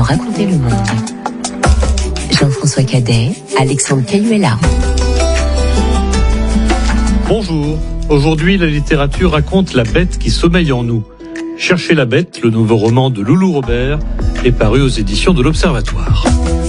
raconter le monde. Jean-François Cadet, Alexandre Cayuela. Bonjour. Aujourd'hui, la littérature raconte la bête qui sommeille en nous. Cherchez la bête, le nouveau roman de Loulou Robert, est paru aux éditions de l'Observatoire.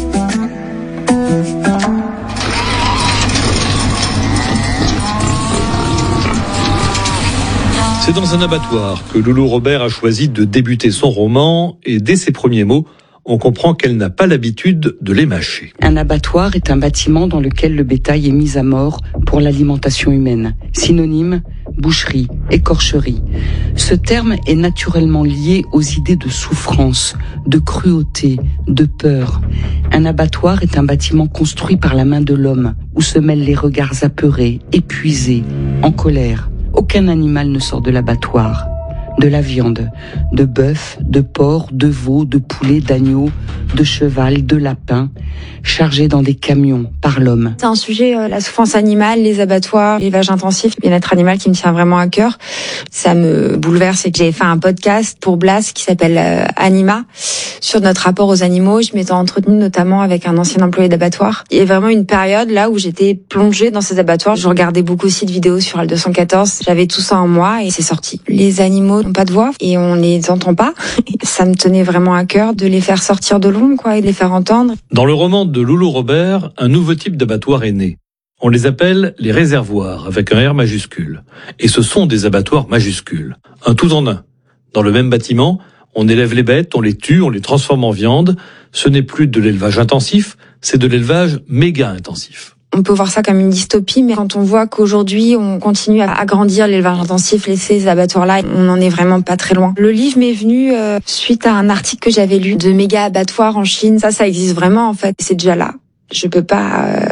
C'est dans un abattoir que Loulou Robert a choisi de débuter son roman et dès ses premiers mots, on comprend qu'elle n'a pas l'habitude de les mâcher. Un abattoir est un bâtiment dans lequel le bétail est mis à mort pour l'alimentation humaine. Synonyme, boucherie, écorcherie. Ce terme est naturellement lié aux idées de souffrance, de cruauté, de peur. Un abattoir est un bâtiment construit par la main de l'homme, où se mêlent les regards apeurés, épuisés, en colère. Aucun animal ne sort de l'abattoir. De la viande, de bœuf, de porc, de veau, de poulet, d'agneau, de cheval, de lapin, chargés dans des camions par l'homme. C'est un sujet, la souffrance animale, les abattoirs, l'élevage intensif, le bien-être animal qui me tient vraiment à cœur. Ça me bouleverse et j'ai fait un podcast pour Blast qui s'appelle Anima sur notre rapport aux animaux. Je m'étais entretenue notamment avec un ancien employé d'abattoir. Il y a vraiment une période là où j'étais plongée dans ces abattoirs. Je regardais beaucoup aussi de vidéos sur L214. J'avais tout ça en moi et c'est sorti. Les animaux n'ont pas de voix et on les entend pas. Ça me tenait vraiment à cœur de les faire sortir de l'ombre, et de les faire entendre. Dans le roman de Loulou Robert, un nouveau type d'abattoir est né. On les appelle les réservoirs, avec un R majuscule. Et ce sont des abattoirs majuscules. Un tout en un. Dans le même bâtiment, on élève les bêtes, on les tue, on les transforme en viande. Ce n'est plus de l'élevage intensif, c'est de l'élevage méga intensif. On peut voir ça comme une dystopie, mais quand on voit qu'aujourd'hui, on continue à agrandir l'élevage intensif, ces abattoirs-là, on n'en est vraiment pas très loin. Le livre m'est venu suite à un article que j'avais lu de méga abattoirs en Chine. Ça existe vraiment, en fait. C'est déjà là. Je peux pas.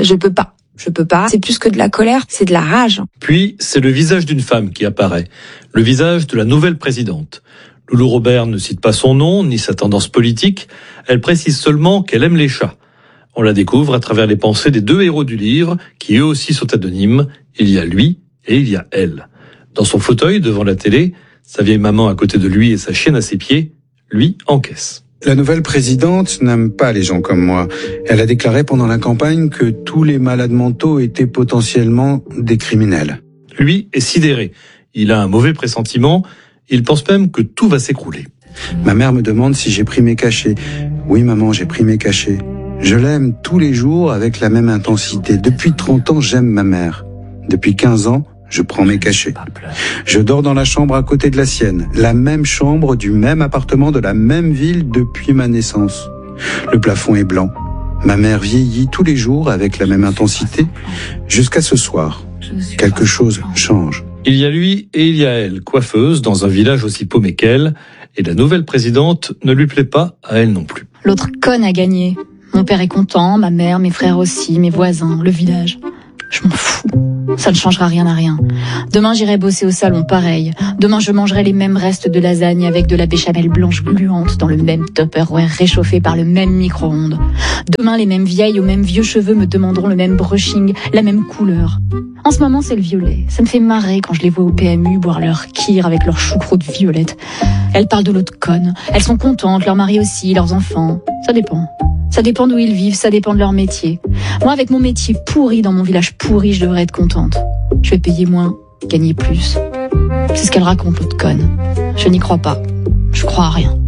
C'est plus que de la colère, c'est de la rage. Puis, c'est le visage d'une femme qui apparaît. Le visage de la nouvelle présidente. Loulou Robert ne cite pas son nom, ni sa tendance politique. Elle précise seulement qu'elle aime les chats. On la découvre à travers les pensées des deux héros du livre, qui eux aussi sont anonymes. Il y a lui et il y a elle. Dans son fauteuil, devant la télé, sa vieille maman à côté de lui et sa chienne à ses pieds, lui encaisse. La nouvelle présidente n'aime pas les gens comme moi. Elle a déclaré pendant la campagne que tous les malades mentaux étaient potentiellement des criminels. Lui est sidéré. Il a un mauvais pressentiment. Il pense même que tout va s'écrouler. Ma mère me demande si j'ai pris mes cachets. Oui, maman, j'ai pris mes cachets. Je l'aime tous les jours avec la même intensité. Depuis 30 ans, j'aime ma mère. Depuis 15 ans, je prends mes cachets. Je dors dans la chambre à côté de la sienne. La même chambre du même appartement de la même ville depuis ma naissance. Le plafond est blanc. Ma mère vieillit tous les jours avec la même intensité jusqu'à ce soir. Quelque chose change. Il y a lui et il y a elle, coiffeuse dans un village aussi paumé qu'elle. Et la nouvelle présidente ne lui plaît pas à elle non plus. L'autre conne a gagné. Mon père est content, ma mère, mes frères aussi, mes voisins, le village. Je m'en fous. Ça ne changera rien à rien. Demain, j'irai bosser au salon, pareil. Demain, je mangerai les mêmes restes de lasagne avec de la béchamel blanche gluante dans le même Tupperware réchauffé par le même micro-ondes. Demain, les mêmes vieilles aux mêmes vieux cheveux me demanderont le même brushing, la même couleur. En ce moment, c'est le violet. Ça me fait marrer quand je les vois au PMU boire leur kir avec leur choucroute violette. Elles parlent de l'autre conne. Elles sont contentes, leur mari aussi, leurs enfants. Ça dépend. Ça dépend d'où ils vivent, ça dépend de leur métier. Moi, avec mon métier pourri dans mon village pourri, je devrais être contente. Je vais payer moins, gagner plus. C'est ce qu'elle raconte, l'autre conne. Je n'y crois pas. Je crois à rien.